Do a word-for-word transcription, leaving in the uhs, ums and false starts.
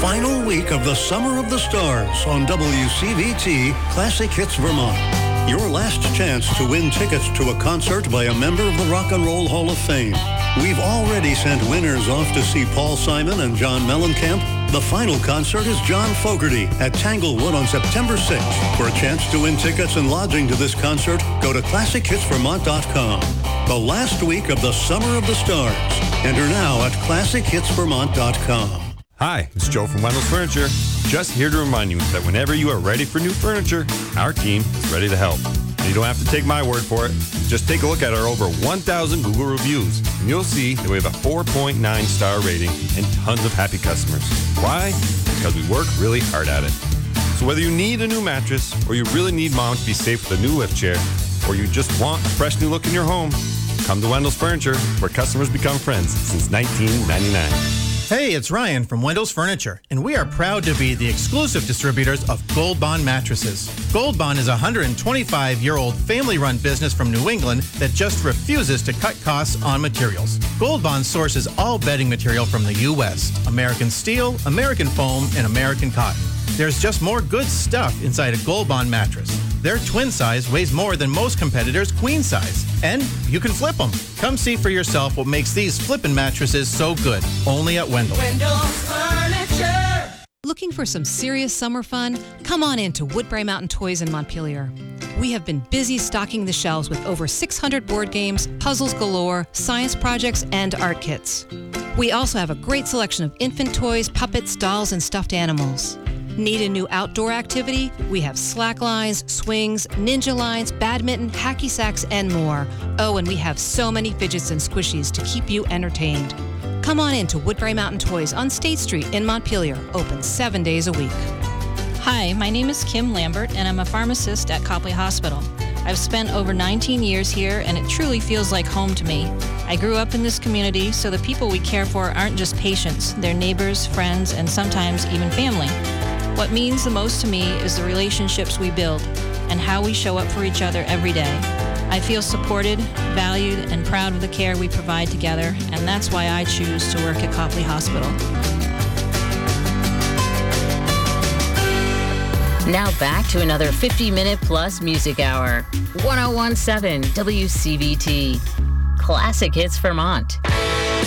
final week of the Summer of the Stars on W C V T Classic Hits Vermont. Your last chance to win tickets to a concert by a member of the Rock and Roll Hall of Fame. We've already sent winners off to see Paul Simon and John Mellencamp. The final concert is John Fogerty at Tanglewood on September sixth. For a chance to win tickets and lodging to this concert, go to classic hits vermont dot com. The last week of the Summer of the Stars. Enter now at classic hits vermont dot com. Hi, it's Joe from Wendell's Furniture. Just here to remind you that whenever you are ready for new furniture, our team is ready to help. And you don't have to take my word for it. Just take a look at our over one thousand Google reviews, and you'll see that we have a four point nine star rating and tons of happy customers. Why? Because we work really hard at it. So whether you need a new mattress, or you really need mom to be safe with a new lift chair, or you just want a fresh new look in your home, come to Wendell's Furniture, where customers become friends since nineteen ninety-nine. Hey, it's Ryan from Wendell's Furniture, and we are proud to be the exclusive distributors of Gold Bond mattresses. Gold Bond is a one hundred twenty-five-year-old family-run business from New England that just refuses to cut costs on materials. Gold Bond sources all bedding material from the U S, American steel, American foam, and American cotton. There's just more good stuff inside a Gold Bond mattress. Their twin size weighs more than most competitors' queen size. And you can flip them. Come see for yourself what makes these flippin' mattresses so good. Only at Wendell. Wendell's Furniture. Looking for some serious summer fun? Come on in to Woodbury Mountain Toys in Montpelier. We have been busy stocking the shelves with over six hundred board games, puzzles galore, science projects, and art kits. We also have a great selection of infant toys, puppets, dolls, and stuffed animals. Need a new outdoor activity? We have slack lines, swings, ninja lines, badminton, hacky sacks, and more. Oh, and we have so many fidgets and squishies to keep you entertained. Come on in to Woodbury Mountain Toys on State Street in Montpelier, open seven days a week. Hi, my name is Kim Lambert, and I'm a pharmacist at Copley Hospital. I've spent over nineteen years here, and it truly feels like home to me. I grew up in this community, so the people we care for aren't just patients, they're neighbors, friends, and sometimes even family. What means the most to me is the relationships we build and how we show up for each other every day. I feel supported, valued, and proud of the care we provide together, and that's why I choose to work at Copley Hospital. Now back to another fifty-minute plus music hour. one oh one point seven W C V T. Classic Hits Vermont.